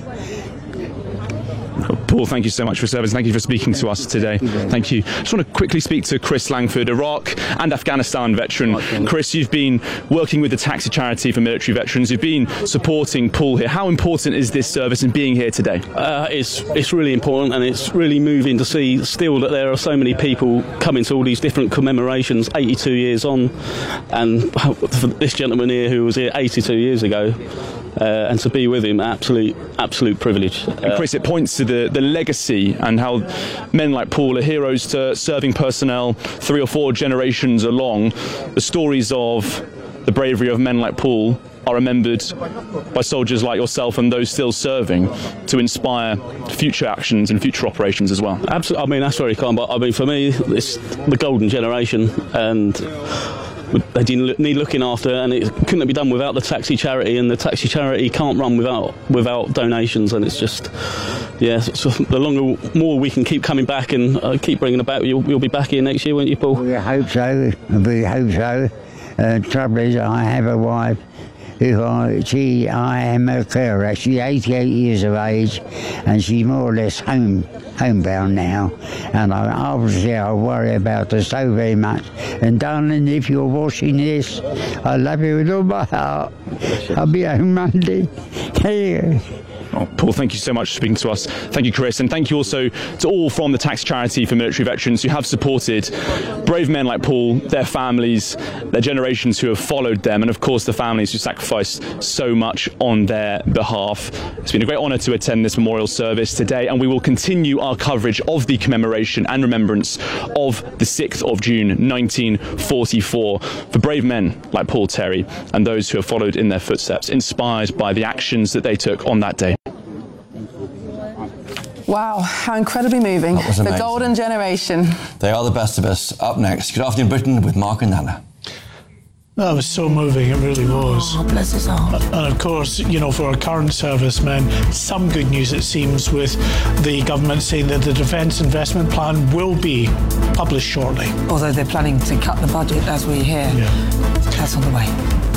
Paul, thank you so much for your service. Thank you for speaking to us today. Thank you. I just want to quickly speak to Chris Langford, Iraq and Afghanistan veteran. Chris, you've been working with the Taxi Charity for Military Veterans. You've been supporting Paul here. How important is this service and being here today? It's really important, and it's really moving to see still that there are so many people coming to all these different commemorations 82 years on, and for this gentleman here who was here 82 years ago, and to be with him, absolute privilege. And Chris, it points to the legacy and how men like Paul are heroes to serving personnel 3 or 4 generations along. The stories of the bravery of men like Paul are remembered by soldiers like yourself and those still serving to inspire future actions and future operations as well. Absolutely. I mean, that's very kind, but I mean, for me, it's the golden generation, and they didn't need looking after, and it couldn't be done without the Taxi Charity, and the Taxi Charity can't run without donations, and it's just, yeah, so the more we can keep coming back and keep bringing it back, you'll be back here next year, won't you, Paul? We hope so. Trouble is, I have a wife I am her carer. She's 88 years of age, and she's more or less homebound now, and obviously I worry about her so very much. And darling, if you're watching this, I love you with all my heart. I'll be home Monday. Here. Oh, Paul, thank you so much for speaking to us. Thank you, Chris, and thank you also to all from the Tax Charity for Military Veterans who have supported brave men like Paul, their families, their generations who have followed them, and of course the families who sacrificed so much on their behalf. It's been a great honour to attend this memorial service today, and we will continue our coverage of the commemoration and remembrance of the 6th of June 1944 for brave men like Paul Terry and those who have followed in their footsteps, inspired by the actions that they took on that day. Wow, how incredibly moving. The golden generation. They are the best of us. Up next, Good Afternoon Britain with Mark and Nana. That was so moving, it really was. Oh, bless his heart. And of course, you know, for our current servicemen, some good news, it seems, with the government saying that the Defence Investment Plan will be published shortly. Although they're planning to cut the budget, as we hear. Yeah. That's on the way.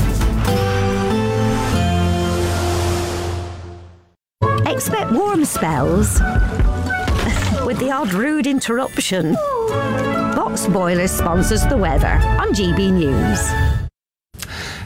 Expect warm spells with the odd rude interruption. Box Boilers sponsors the weather on GB News.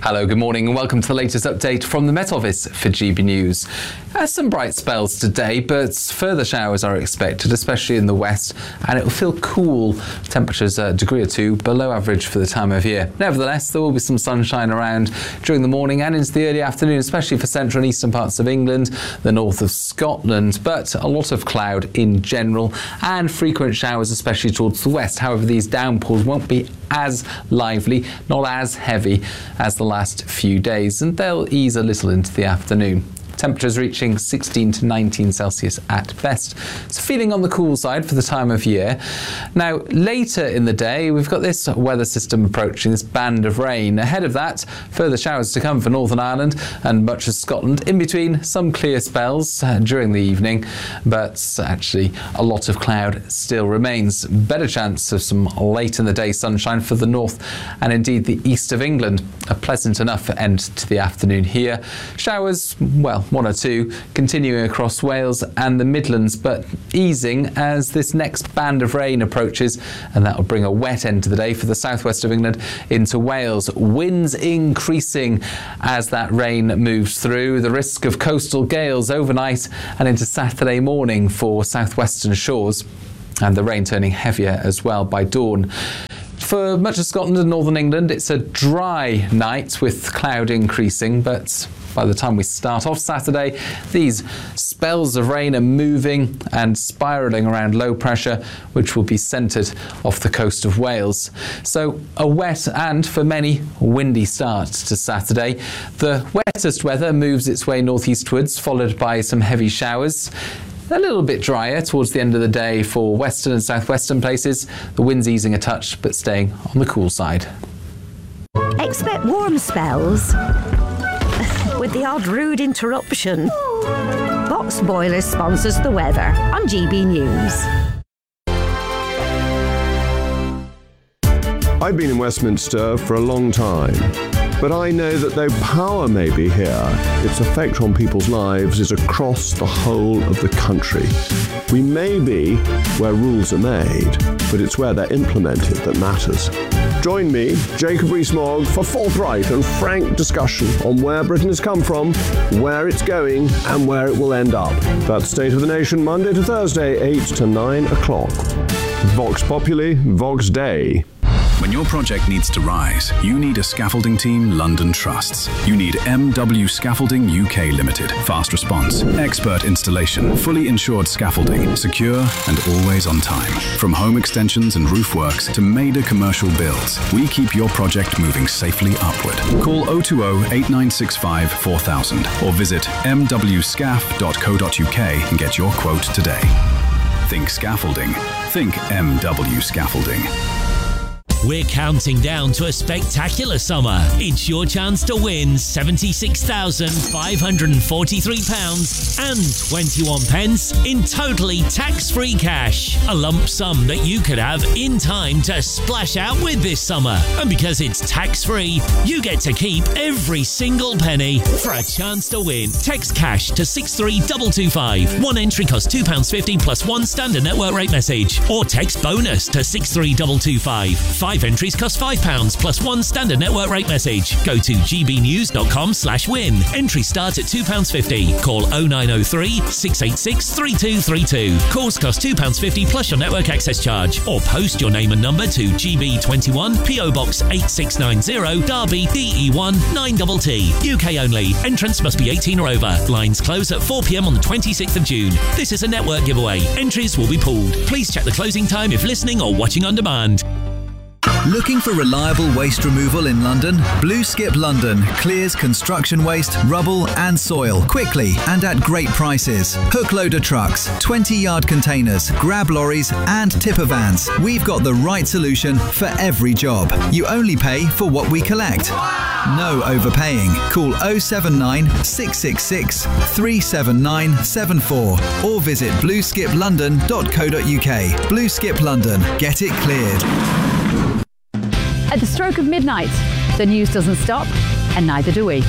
Hello, good morning and welcome to the latest update from the Met Office for GB News. Some bright spells today, but further showers are expected, especially in the west, and it will feel cool. Temperatures a degree or two below average for the time of year. Nevertheless, there will be some sunshine around during the morning and into the early afternoon, especially for central and eastern parts of England, the north of Scotland, but a lot of cloud in general and frequent showers, especially towards the west. However, these downpours won't be as lively, not as heavy as the last few days, and they'll ease a little into the afternoon. Temperatures reaching 16 to 19 Celsius at best. So feeling on the cool side for the time of year. Now, later in the day, we've got this weather system approaching, this band of rain. Ahead of that, further showers to come for Northern Ireland and much of Scotland. In between, some clear spells during the evening, but actually a lot of cloud still remains. Better chance of some late in the day sunshine for the north and indeed the east of England. A pleasant enough end to the afternoon here. Showers, well, one or two, continuing across Wales and the Midlands, but easing as this next band of rain approaches, and that will bring a wet end to the day for the southwest of England into Wales. Winds increasing as that rain moves through. The risk of coastal gales overnight and into Saturday morning for southwestern shores, and the rain turning heavier as well by dawn. For much of Scotland and northern England, it's a dry night with cloud increasing, but by the time we start off Saturday, these spells of rain are moving and spiralling around low pressure, which will be centred off the coast of Wales. So a wet and, for many, windy start to Saturday. The wettest weather moves its way northeastwards, followed by some heavy showers. A little bit drier towards the end of the day for western and southwestern places. The wind's easing a touch, but staying on the cool side. Expect warm spells with the odd rude interruption. Box Boilers sponsors the weather on GB News. I've been in Westminster for a long time, but I know that though power may be here, its effect on people's lives is across the whole of the country. We may be where rules are made, but it's where they're implemented that matters. Join me, Jacob Rees-Mogg, for forthright and frank discussion on where Britain has come from, where it's going, and where it will end up. That's State of the Nation, Monday to Thursday, 8 to 9 o'clock. Vox Populi, Vox Dei. When your project needs to rise, you need a scaffolding team London trusts. You need MW Scaffolding UK Limited. Fast response, expert installation, fully insured scaffolding, secure and always on time. From home extensions and roof works to major commercial builds, we keep your project moving safely upward. Call 020 8965 4000 or visit mwscaf.co.uk and get your quote today. Think scaffolding. Think MW Scaffolding. We're counting down to a spectacular summer. It's your chance to win £76,543 and 21 pence in totally tax-free cash. A lump sum that you could have in time to splash out with this summer. And because it's tax-free, you get to keep every single penny. For a chance to win, text cash to 63225. One entry costs £2.50 plus one standard network rate message. Or text bonus to 63225. 5 entries cost £5 plus one standard network rate message. Go to gbnews.com/win. Entries start at £2.50. Call 0903 686 3232. Calls cost £2.50 plus your network access charge. Or post your name and number to GB21 PO Box 8690 Derby DE1 9TT. UK only. Entrance must be 18 or over. Lines close at 4 p.m. on the 26th of June. This is a network giveaway. Entries will be pooled. Please check the closing time if listening or watching on demand. Looking for reliable waste removal in London? Blue Skip London clears construction waste, rubble and soil quickly and at great prices. Hook loader trucks, 20-yard containers, grab lorries and tipper vans. We've got the right solution for every job. You only pay for what we collect. No overpaying. Call 079 666 37974 or visit blueskiplondon.co.uk. Blue Skip London. Get it cleared. At the stroke of midnight, the news doesn't stop, and neither do we.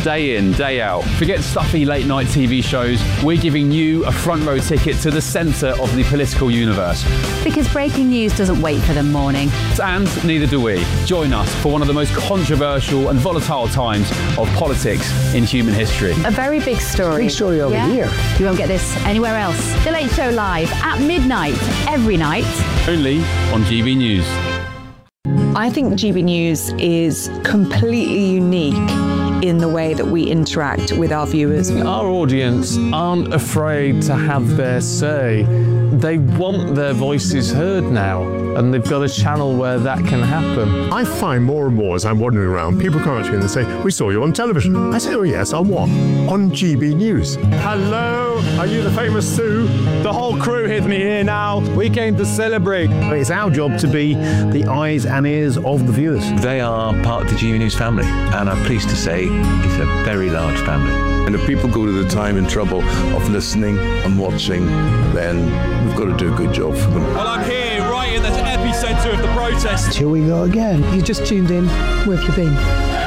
day in, day out. Forget stuffy late night TV shows. We're giving you a front row ticket to the centre of the political universe. Because breaking news doesn't wait for the morning. And neither do we. Join us for one of the most controversial and volatile times of politics in human history. A very big story. Big story over here. You won't get this anywhere else. The Late Show live at midnight, every night. Only on GB News. I think GB News is completely unique in the way that we interact with our viewers. Our audience aren't afraid to have their say. They want their voices heard now, and they've got a channel where that can happen. I find more and more as I'm wandering around, people come up to me and they say, "We saw you on television." I say, "Oh yes, on what?" "On GB News." Hello, are you the famous Sue? The whole crew hit me here now. We came to celebrate. It's our job to be the eyes and ears of the viewers. They are part of the GB News family, and I'm pleased to say it's a very large family. And if people go to the time and trouble of listening and watching, then we've got to do a good job for them. Well, I'm here right in the epicentre of the protest. Here we go again. You just tuned in. Where have you been?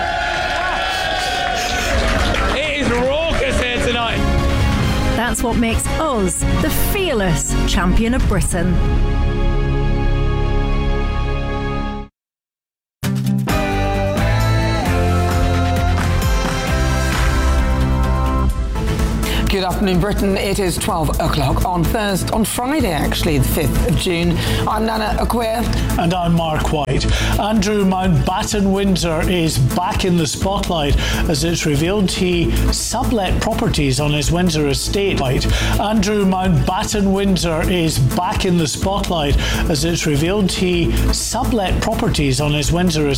It is raucous here tonight. That's what makes us the fearless champion of Britain. Good afternoon, Britain. It is 12 o'clock on Friday, actually, the 5th of June. I'm Nana Acquia. And I'm Mark White. Andrew Mountbatten-Windsor is back in the spotlight as it's revealed he sublet properties on his Windsor estate. Andrew Mountbatten-Windsor is back in the spotlight as it's revealed he sublet properties on his Windsor estate.